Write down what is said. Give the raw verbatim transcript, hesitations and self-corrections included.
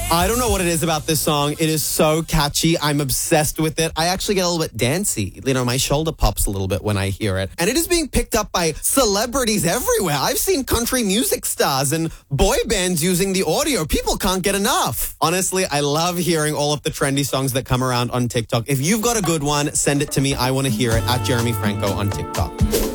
I don't know what it is about this song. It is so catchy. I'm obsessed with it. I actually get a little bit dancey. You know, my shoulder pops a little bit when I hear it. And it is being picked up by celebrities everywhere. I've seen country music stars and boy bands using the audio. People can't get enough. Honestly, I love hearing all of the trendy songs that come around on TikTok. If you've got a good one, send it to me. I want to hear it at Jeremy Franco on TikTok.